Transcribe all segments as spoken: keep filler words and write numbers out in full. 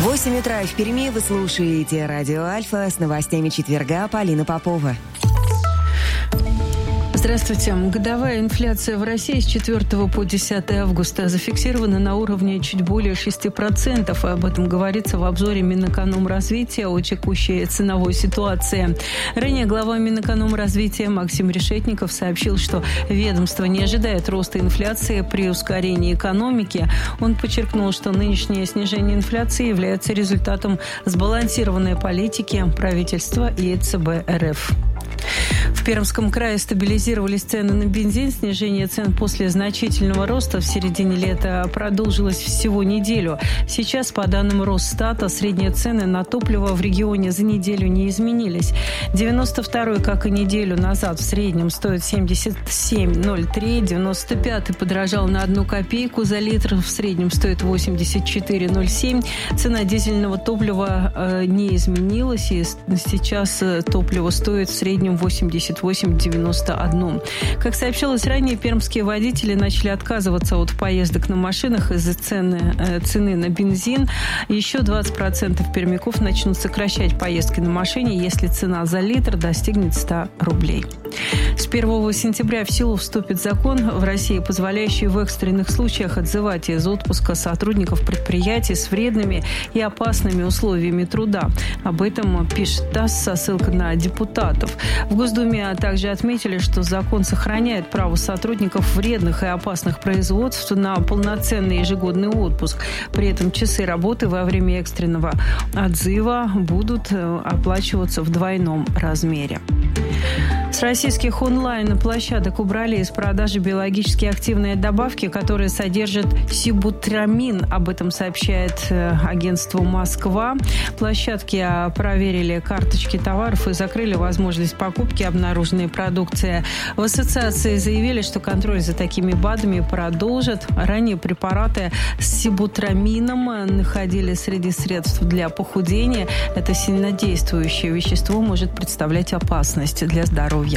восемь утра в Перми. Вы слушаете радио Альфа с новостями четверга. Полина Попова. Здравствуйте. Годовая инфляция в России с четвёртого по десятое августа зафиксирована на уровне чуть более шесть процентов. Об этом говорится в обзоре Минэкономразвития о текущей ценовой ситуации. Ранее глава Минэкономразвития Максим Решетников сообщил, что ведомство не ожидает роста инфляции при ускорении экономики. Он подчеркнул, что нынешнее снижение инфляции является результатом сбалансированной политики правительства и ЦБ РФ. В Пермском крае стабилизировались цены на бензин. Снижение цен после значительного роста в середине лета продолжилось всего неделю. Сейчас, по данным Росстата, средние цены на топливо в регионе за неделю не изменились. девяносто второй, как и неделю назад, в среднем стоит семьдесят семь ноль три. девяносто пятый подорожал на одну копейку за литр. В среднем стоит восемьдесят четыре ноль семь. Цена дизельного топлива э, не изменилась. И сейчас топливо стоит в среднем восемьдесят восемь девяносто один. Как сообщалось ранее, пермские водители начали отказываться от поездок на машинах из-за цены, э, цены на бензин. Еще двадцать процентов пермяков начнут сокращать поездки на машине, если цена за литр достигнет ста рублей. С первого сентября в силу вступит закон в России, позволяющий в экстренных случаях отзывать из отпуска сотрудников предприятий с вредными и опасными условиями труда. Об этом пишет ТАСС со ссылкой на депутатов. В Госдуме также отметили, что закон сохраняет право сотрудников вредных и опасных производств на полноценный ежегодный отпуск. При этом часы работы во время экстренного отзыва будут оплачиваться в двойном размере. С российских онлайн-площадок убрали из продажи биологически активные добавки, которые содержат сибутрамин. Об этом сообщает агентство «Москва». Площадки проверили карточки товаров и закрыли возможность покупки обнаруженной продукции. В ассоциации заявили, что контроль за такими БАДами продолжат. Ранее препараты с сибутрамином находили среди средств для похудения. Это сильнодействующее вещество может представлять опасность для здоровья.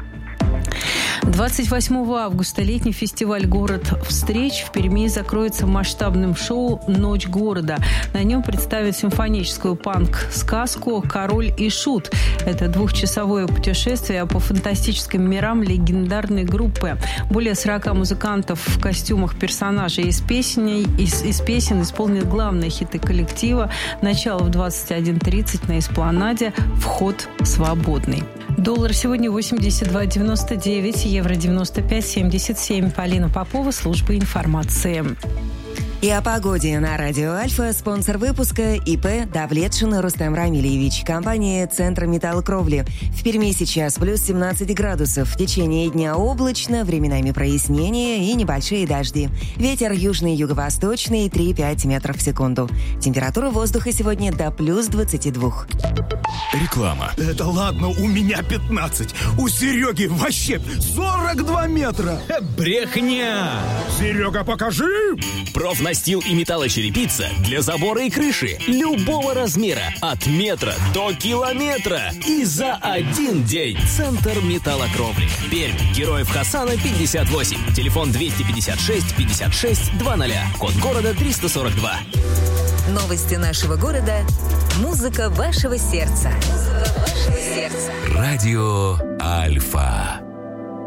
двадцать восьмого августа летний фестиваль «Город встреч» в Перми закроется масштабным шоу «Ночь города». На нем представят симфоническую панк-сказку «Король и Шут». Это двухчасовое путешествие по фантастическим мирам легендарной группы. Более сорока музыкантов в костюмах персонажей из песен, из, из песен исполнят главные хиты коллектива. Начало в двадцать один тридцать на эспланаде. Вход свободный. Доллар сегодня восемьдесят два девяносто девять, евро девяносто пять семьдесят семь. Полина Попова, служба информации. И о погоде на радио Альфа. Спонсор выпуска ИП Давлетшин Рустем Рамильевич. Компания «Центр металлокровли». В Перми сейчас плюс семнадцать градусов. В течение дня облачно, временами прояснения и небольшие дожди. Ветер южный юго-восточный три-пять метров в секунду. Температура воздуха сегодня до плюс двадцати двух. Реклама. Это ладно, у меня пятнадцать. У Сереги вообще сорок два метра. Брехня! Серега, покажи! Профнастил и металлочерепица для забора и крыши любого размера, от метра до километра. И за один день. Центр металлокровли. Пермь. Героев Хасана пятьдесят восемь. Телефон двести пятьдесят шесть пятьдесят шесть двадцать. Код города триста сорок два. Новости нашего города. Музыка вашего сердца. Музыка вашего сердца. Радио Альфа.